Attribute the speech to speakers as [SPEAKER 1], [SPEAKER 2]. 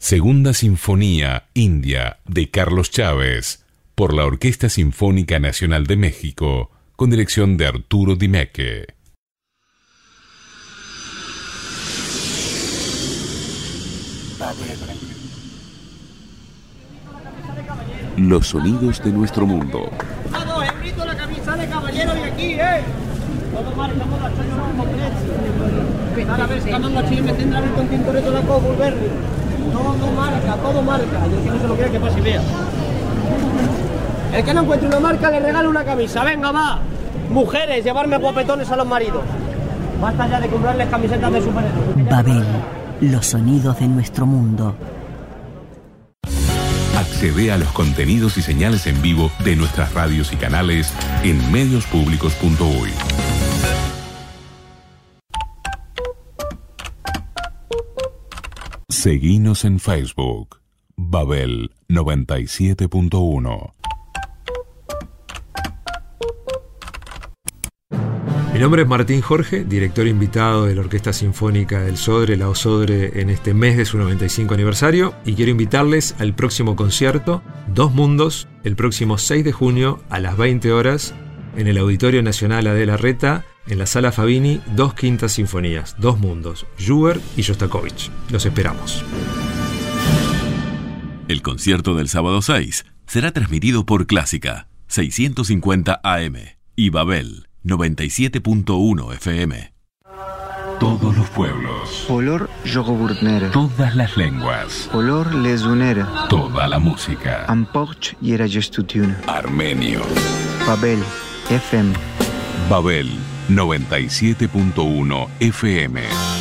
[SPEAKER 1] Segunda Sinfonía India de Carlos Chávez, por la Orquesta Sinfónica Nacional de México, con dirección de Arturo Di Mecche.
[SPEAKER 2] Los sonidos de nuestro mundo.
[SPEAKER 3] ¡Eurito la camisa de caballero de aquí, Todo marca, moda, soy un completo. Ahora ves, camando aquí, me tendrán el contintoreto de la cojo, verde. Todo marca. Y el que no se lo quiere que pase y vea. El que no encuentre una marca le regala una camisa. Venga, va. Mujeres, llevarme guapetones a los maridos. Basta ya de comprarles camisetas de superhéroes.
[SPEAKER 4] Babel, los sonidos de nuestro mundo.
[SPEAKER 1] Accede a los contenidos y señales en vivo de nuestras radios y canales en mediospublicos.uy. Seguinos en Facebook, Babel 97.1.
[SPEAKER 5] Mi nombre es Martín Jorge, director invitado de la Orquesta Sinfónica del Sodre, la OSodre, en este mes de su 95 aniversario, y quiero invitarles al próximo concierto, Dos Mundos, el próximo 6 de junio a las 20 horas, en el Auditorio Nacional Adela Reta, en la Sala Fabini, 2 quintas sinfonías, Dos Mundos, Schubert y Shostakovich. Los esperamos.
[SPEAKER 2] El concierto del sábado 6 será transmitido por Clásica 650 AM y Babel 97.1 FM.
[SPEAKER 1] Todos los pueblos.
[SPEAKER 6] Olor jogoburnere.
[SPEAKER 1] Todas las lenguas.
[SPEAKER 6] Olor lesunere.
[SPEAKER 1] Toda la música.
[SPEAKER 6] Amporch yera gestutune.
[SPEAKER 1] Armenio.
[SPEAKER 6] Babel FM.
[SPEAKER 1] Babel 97.1 FM.